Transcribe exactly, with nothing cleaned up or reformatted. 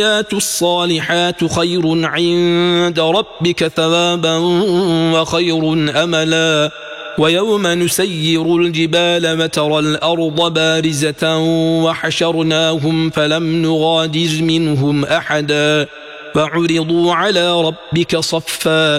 الصالحات خير عند ربك ثوابا وخير أملا ويوم نسير الجبال وترى الأرض بارزة وحشرناهم فلم نغادر منهم أحدا فعرضوا على ربك صفا